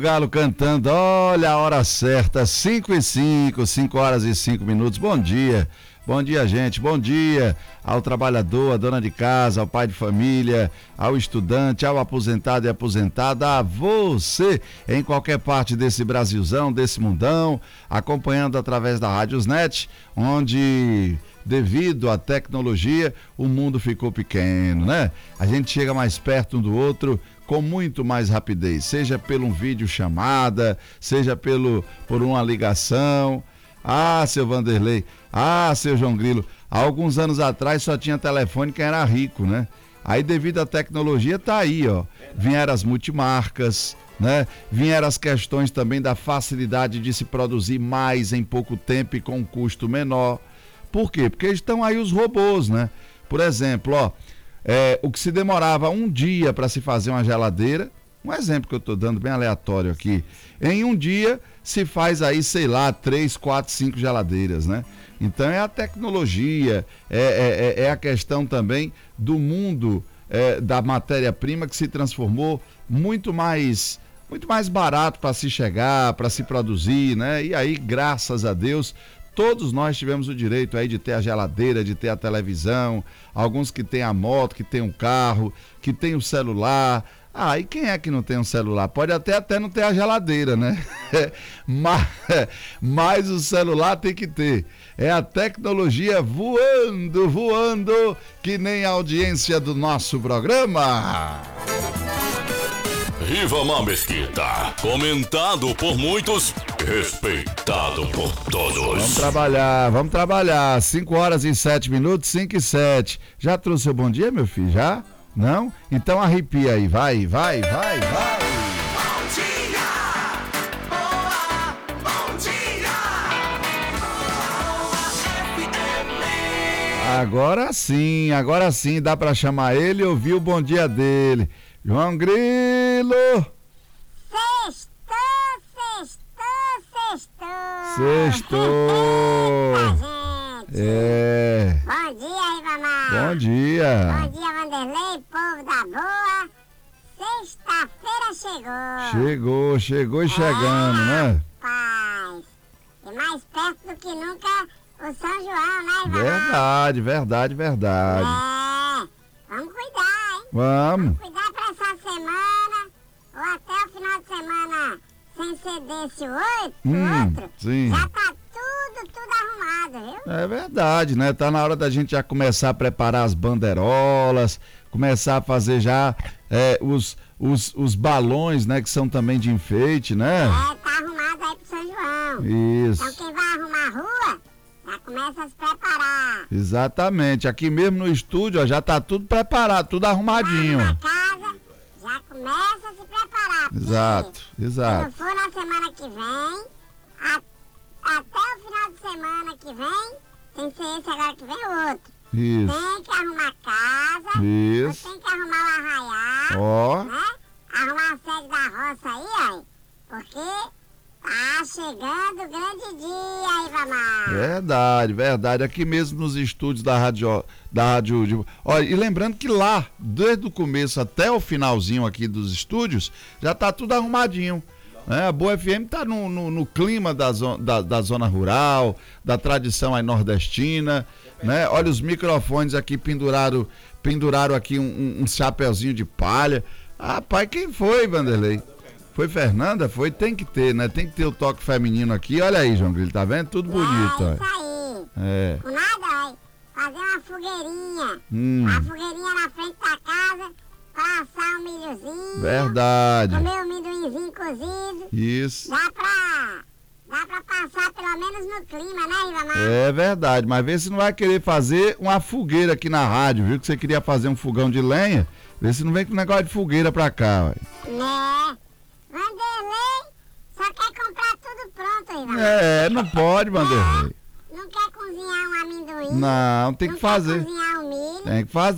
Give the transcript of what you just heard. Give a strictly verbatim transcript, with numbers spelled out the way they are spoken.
Galo cantando, olha a hora certa, cinco e cinco, cinco horas e cinco minutos. Bom dia, bom dia, gente, bom dia ao trabalhador, à dona de casa, ao pai de família, ao estudante, ao aposentado e aposentada, a você em qualquer parte desse Brasilzão, desse mundão, acompanhando através da Rádiosnet, onde, devido à tecnologia, o mundo ficou pequeno, né? A gente chega mais perto um do outro com muito mais rapidez, seja pelo um vídeo chamada, seja pelo, por uma ligação. Ah, seu Vanderlei, ah, seu João Grilo, há alguns anos atrás só tinha telefone quem era rico, né? Aí devido à tecnologia tá aí, ó, vieram as multimarcas, né? Vieram as questões também da facilidade de se produzir mais em pouco tempo e com um custo menor. Por quê? Porque estão aí os robôs, né? Por exemplo, ó, É, o que se demorava um dia para se fazer uma geladeira, um exemplo que eu estou dando bem aleatório aqui, em um dia se faz aí, sei lá, três, quatro, cinco geladeiras, né? Então é a tecnologia, é, é, é a questão também do mundo é, da matéria-prima que se transformou muito mais, muito mais barato para se chegar, para se produzir, né? E aí, graças a Deus, todos nós tivemos o direito aí de ter a geladeira, de ter a televisão, alguns que têm a moto, que tem um carro, que tem o celular. Ah, e quem é que não tem um celular? Pode até até não ter a geladeira, né? mas, mas o celular tem que ter. É a tecnologia voando, voando, que nem a audiência do nosso programa. Rivamar Mesquita, comentado por muitos, respeitado por todos. Vamos trabalhar, vamos trabalhar. cinco horas e sete minutos, cinco e sete. Já trouxe seu bom dia, meu filho? Já? Não? Então arrepia aí, vai, vai, vai, vai. Bom dia! Boa! Bom dia! Boa F M! Agora sim, agora sim, dá pra chamar ele e ouvir o bom dia dele. João Grilo! Sextou, sextou, sextou! Sextou! Eita, gente! É. Bom dia, Ribamar! Bom dia! Bom dia, Vanderlei, povo da boa! Sexta-feira chegou! Chegou, chegou e chegando, né? Paz! E mais perto do que nunca o São João, né, Ribamar? Verdade, verdade, verdade. É! Vamos cuidar, hein? Vamos! Cuidar pra essa semana, ou até o final de semana, sem ser desse oito, Hum, outro, sim. já tá tudo, tudo arrumado, viu? É verdade, né? Tá na hora da gente já começar a preparar as bandeirolas, começar a fazer já é, os, os, os balões, né? Que são também de enfeite, né? É, tá arrumado aí pro São João. Isso. Então quem vai arrumar a rua, já começa a se preparar. Exatamente. Aqui mesmo no estúdio, ó, já tá tudo preparado, tudo arrumadinho. Na casa, já começa a se preparar. porque Exato, exato. Quando for na semana que vem, a- até o final de semana que vem, sem ser esse agora que vem o outro. Isso, Tem que arrumar a casa, isso. tem que arrumar o arraial, Ó, né? Arrumar a sede da roça aí, ó. Porque tá chegando o grande dia, Ivamar. verdade, verdade. Aqui mesmo nos estúdios da rádio, da rádio. de- Olha, e lembrando que lá, desde o começo até o finalzinho aqui dos estúdios, já tá tudo arrumadinho. Né? A Boa F M tá no, no, no clima da, zo- da, da zona rural, da tradição aí nordestina, né? Olha, os microfones aqui penduraram, penduraram aqui um, um, um chapeuzinho de palha. Rapaz, quem foi, Vanderlei? Foi Fernanda? Foi? Tem que ter, né? Tem que ter o toque feminino aqui. Olha aí, João Grilo, tá vendo? Tudo bonito, É ó. isso aí. É. Com nada, ó. Fazer uma fogueirinha. Hum. A fogueirinha na frente da casa, pra assar um milhozinho. Verdade. Comer um amendoinzinho cozido. Isso. Dá pra... Dá pra passar pelo menos no clima, né, Ivamar? É verdade, mas vê se não vai querer fazer uma fogueira aqui na rádio, viu? Que você queria fazer um fogão de lenha. Vê se não vem com negócio de fogueira pra cá, ué. Né? Vanderlei só quer comprar tudo pronto, Ivamar. É, não pode, Vanderlei. Não quer cozinhar um amendoim. Não, tem não que fazer. Quer cozinhar um milho. Tem que fazer.